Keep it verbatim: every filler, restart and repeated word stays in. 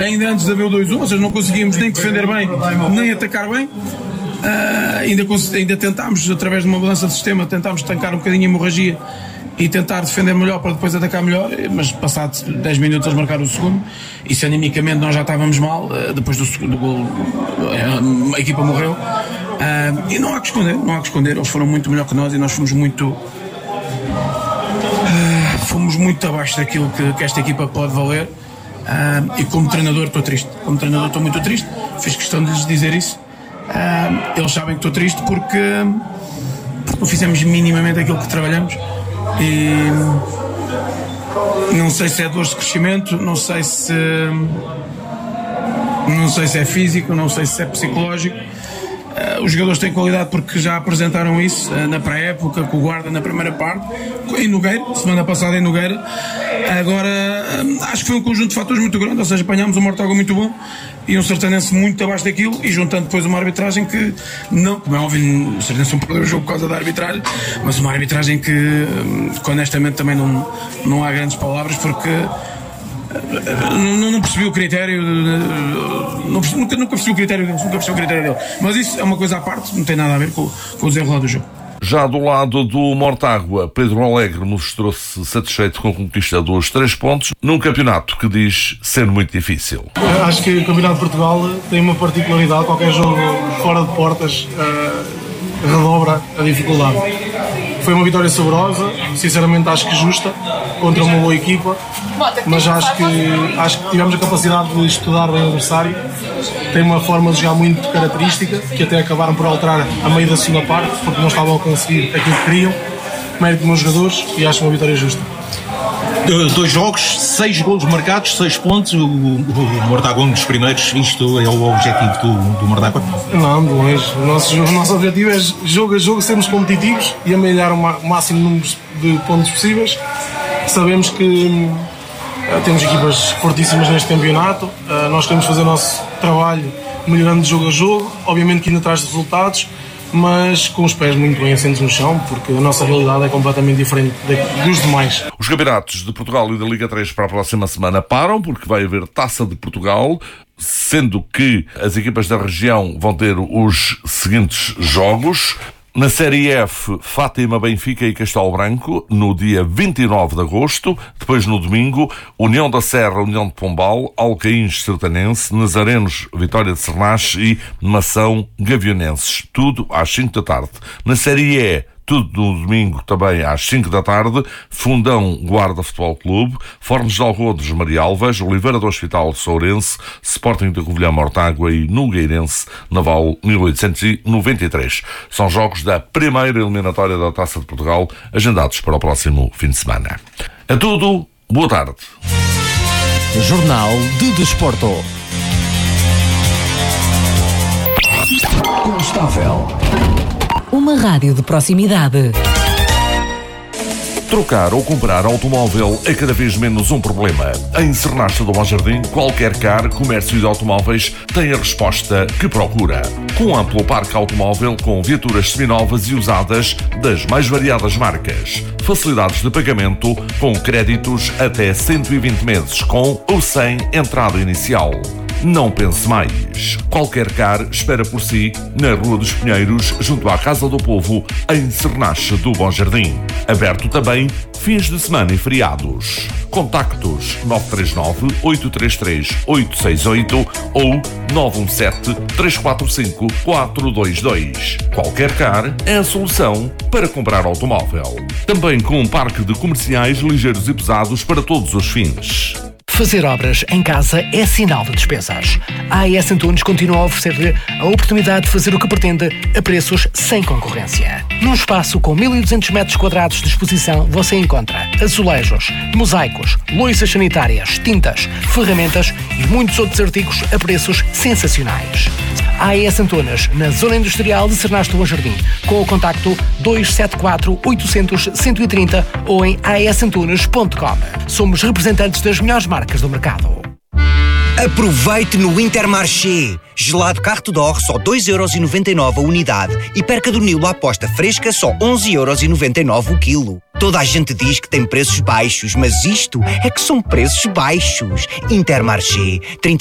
ainda antes de haver o dois um, ou seja, não conseguimos nem defender bem, nem atacar bem. Uh, ainda, ainda tentámos, através de uma mudança de sistema, tentámos tancar um bocadinho a hemorragia e tentar defender melhor para depois atacar melhor, mas passados dez minutos eles marcaram o segundo, e se animicamente nós já estávamos mal, uh, depois do segundo gol a equipa morreu. Uh, e não há que esconder, não há que esconder, eles foram muito melhor que nós e nós fomos muito uh, fomos muito abaixo daquilo que, que esta equipa pode valer. Uh, e como treinador estou triste, como treinador estou muito triste, fiz questão de lhes dizer isso. Uh, eles sabem que estou triste porque, porque não fizemos minimamente aquilo que trabalhamos, e não sei se é dores de crescimento, não sei se não sei se é físico, não sei se é psicológico. Uh, os jogadores têm qualidade porque já apresentaram isso uh, na pré-época, com o Guarda na primeira parte, em Nogueira, semana passada em Nogueira. Agora, uh, acho que foi um conjunto de fatores muito grande, ou seja, apanhámos um Mortágua muito bom e um Sertanense muito abaixo daquilo, e juntando depois uma arbitragem que, não, como é óbvio, o Sertanense não perdeu o jogo por causa da arbitragem, mas uma arbitragem que, uh, honestamente, também não, não há grandes palavras, porque Não, não percebi o critério, não percebi, nunca, nunca percebi o critério deles, nunca percebi o critério dele. Mas isso é uma coisa à parte, não tem nada a ver com, com os erros lá do jogo. Já do lado do Mortágua, Pedro Alegre mostrou-se satisfeito com a conquista dos três pontos num campeonato que diz ser muito difícil. Eu acho que o Campeonato de Portugal tem uma particularidade: qualquer jogo fora de portas uh, redobra a dificuldade. Foi uma vitória saborosa, sinceramente acho que justa, contra uma boa equipa, mas acho que, acho que tivemos a capacidade de estudar bem o adversário. Tem uma forma de jogar muito característica, que até acabaram por alterar a meio da segunda parte, porque não estavam a conseguir aquilo que queriam. Mérito dos meus jogadores, e acho uma vitória justa. Dois jogos, seis golos marcados, seis pontos. O, o Mortágua, um dos primeiros. Isto é o objetivo do, do Mortágua? Não, de longe. O nosso, o nosso objetivo é, jogo a jogo, sermos competitivos e amelhar o máximo número de pontos possíveis. Sabemos que uh, temos equipas fortíssimas neste campeonato. Uh, nós queremos fazer o nosso trabalho melhorando de jogo a jogo. Obviamente que ainda atrás de resultados, mas com os pés muito bem assentos no chão, porque a nossa realidade é completamente diferente dos demais. Os campeonatos de Portugal e da Liga três para a próxima semana param, porque vai haver Taça de Portugal, sendo que as equipas da região vão ter os seguintes jogos. Na Série F, Fátima, Benfica e Castelo Branco, no dia vinte e nove de agosto. Depois, no domingo, União da Serra, União de Pombal, Alcaíns, Sertanense, Nazarenos, Vitória de Sernache e Mação, Gavionenses. Tudo às cinco da tarde. Na Série E, tudo no domingo também às cinco da tarde, Fundão, Guarda Futebol Clube, Fornos de Alrodos, Marialvas, Oliveira do Hospital, Sourense, Sporting de Covilhã, Mortágua e Nogueirense, Naval mil oitocentos e noventa e três. São jogos da primeira eliminatória da Taça de Portugal, agendados para o próximo fim de semana. É tudo, boa tarde. Jornal de Desporto. Constável. Uma rádio de proximidade. Trocar ou comprar automóvel é cada vez menos um problema. Em Sernache do Bom Jardim, qualquer car, comércio de automóveis tem a resposta que procura. Com um amplo parque automóvel com viaturas seminovas e usadas das mais variadas marcas. Facilidades de pagamento com créditos até cento e vinte meses, com ou sem entrada inicial. Não pense mais. Qualquer car espera por si na Rua dos Pinheiros, junto à Casa do Povo, em Sernache do Bom Jardim. Aberto também fins de semana e feriados. Contactos nove três nove, oito três três, oito seis oito ou nove um sete, três quatro cinco, quatro dois dois. Qualquer car é a solução para comprar automóvel. Também com um parque de comerciais ligeiros e pesados para todos os fins. Fazer obras em casa é sinal de despesas. A AES Antunes continua a oferecer-lhe a oportunidade de fazer o que pretende a preços sem concorrência. Num espaço com mil e duzentos metros quadrados de exposição, você encontra azulejos, mosaicos, louças sanitárias, tintas, ferramentas e muitos outros artigos a preços sensacionais. A AES Antunes, na Zona Industrial de Sernache do Bom Jardim, com o contacto dois sete quatro, oitocentos, cento e trinta ou em a e s antunes ponto com. Somos representantes das melhores marcas do mercado. Aproveite no Intermarché. Gelado Carte d'Or só dois euros e noventa e nove a unidade e perca do Nilo à aposta fresca só onze euros e noventa e nove o quilo. Toda a gente diz que tem preços baixos, mas isto é que são preços baixos. Intermarché. trinta